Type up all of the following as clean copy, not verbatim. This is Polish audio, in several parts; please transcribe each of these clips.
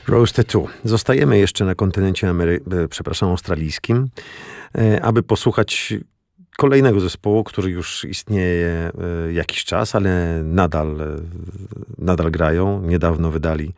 Roasted 2. Zostajemy jeszcze na kontynencie australijskim, aby posłuchać kolejnego zespołu, który już istnieje jakiś czas, ale nadal grają. Niedawno wydali,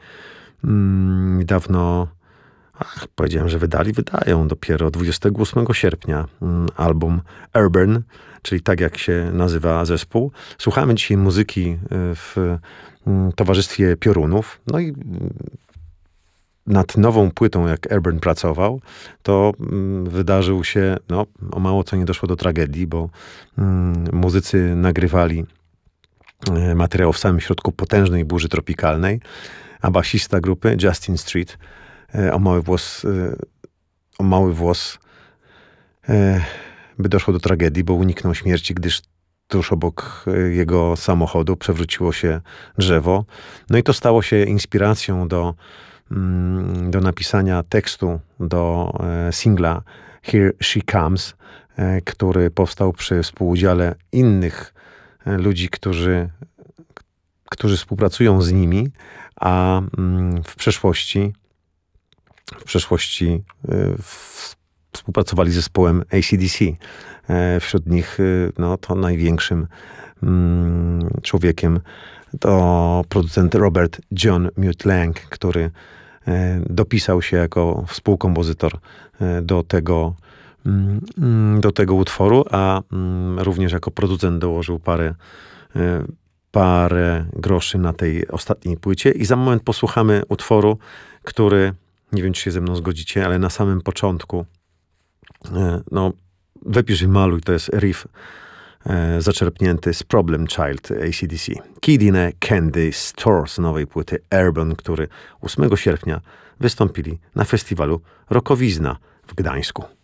powiedziałem, że wydają dopiero 28 sierpnia album Urban, czyli tak jak się nazywa zespół. Słuchamy dzisiaj muzyki w towarzystwie Piorunów. No i nad nową płytą, jak Urban pracował, to wydarzył się, o mało co nie doszło do tragedii, bo muzycy nagrywali materiał w samym środku potężnej burzy tropikalnej, a basista grupy, Justin Street, o mały włos by doszło do tragedii, bo uniknął śmierci, gdyż tuż obok jego samochodu przewróciło się drzewo. No i to stało się inspiracją do napisania tekstu do singla Here She Comes, który powstał przy współudziale innych ludzi, którzy współpracują z nimi, a w przeszłości współpracowali z zespołem AC/DC. Wśród nich to największym człowiekiem to producent Robert John Mutt-Lange, który dopisał się jako współkompozytor do tego utworu, a również jako producent dołożył parę groszy na tej ostatniej płycie. I za moment posłuchamy utworu, który, nie wiem, czy się ze mną zgodzicie, ale na samym początku wypisz i maluj, to jest riff zaczerpnięty z Problem Child AC/DC. Kid in a Candy Store z nowej płyty Urban, który 8 sierpnia wystąpili na festiwalu Rockowizna w Gdańsku.